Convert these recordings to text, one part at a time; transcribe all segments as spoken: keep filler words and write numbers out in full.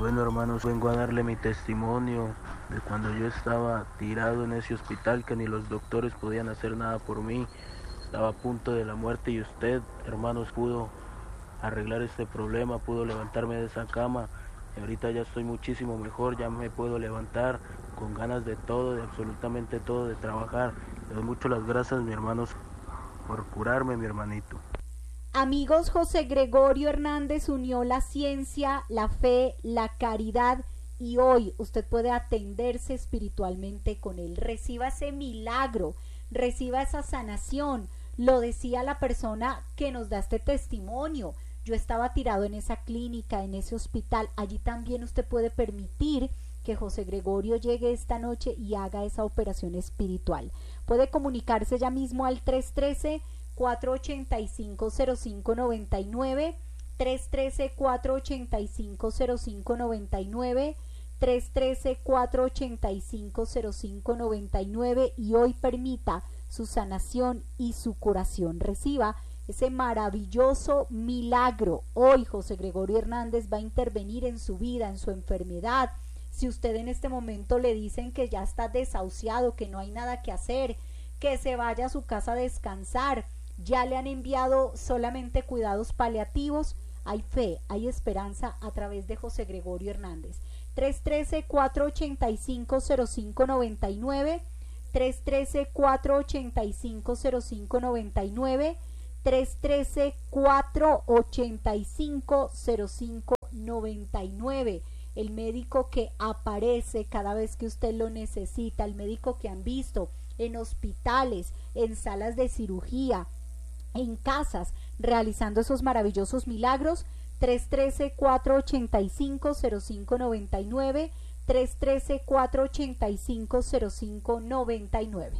Bueno, hermanos, vengo a darle mi testimonio de cuando yo estaba tirado en ese hospital que ni los doctores podían hacer nada por mí. Estaba a punto de la muerte y usted, hermanos, pudo arreglar este problema, pudo levantarme de esa cama. Y ahorita ya estoy muchísimo mejor, ya me puedo levantar con ganas de todo, de absolutamente todo, de trabajar. Le doy mucho las gracias, mi hermanos, por curarme, mi hermanito. Amigos, José Gregorio Hernández unió la ciencia, la fe, la caridad y hoy usted puede atenderse espiritualmente con él. Reciba ese milagro, reciba esa sanación. Lo decía la persona que nos da este testimonio. Yo estaba tirado en esa clínica, en ese hospital. Allí también usted puede permitir que José Gregorio llegue esta noche y haga esa operación espiritual. Puede comunicarse ya mismo al tres uno tres, cuatro ocho cinco, cero cinco nueve nueve, tres uno tres, cuatro ocho cinco, cero cinco nueve nueve, tres uno tres, cuatro ocho cinco, cero cinco nueve nueve y hoy permita su sanación y su curación. Reciba ese maravilloso milagro. Hoy José Gregorio Hernández va a intervenir en su vida, en su enfermedad. Si usted en este momento le dicen que ya está desahuciado, que no hay nada que hacer, que se vaya a su casa a descansar, ya le han enviado solamente cuidados paliativos, hay fe, hay esperanza a través de José Gregorio Hernández. tres uno tres, cuatro ocho cinco, cero cinco nueve nueve, tres uno tres, cuatro ocho cinco, cero cinco nueve nueve, tres uno tres, cuatro ocho cinco, cero cinco nueve nueve. El médico que aparece cada vez que usted lo necesita, el médico que han visto en hospitales, en salas de cirugía, en casas, realizando esos maravillosos milagros. Tres uno tres, cuatro ocho cinco, cero cinco nueve nueve, tres uno tres, cuatro ocho cinco, cero cinco nueve nueve.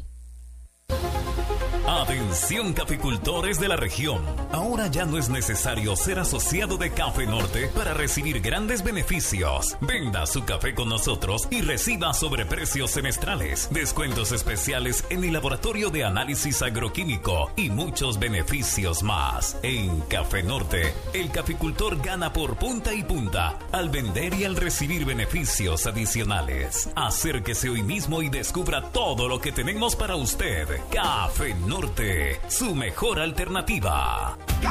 Atención caficultores de la región, ahora ya no es necesario ser asociado de Café Norte para recibir grandes beneficios. Venda su café con nosotros y reciba sobreprecios semestrales, descuentos especiales en el laboratorio de análisis agroquímico y muchos beneficios más. En Café Norte, el caficultor gana por punta y punta al vender y al recibir beneficios adicionales. Acérquese hoy mismo y descubra todo lo que tenemos para usted. Café Norte, su mejor alternativa.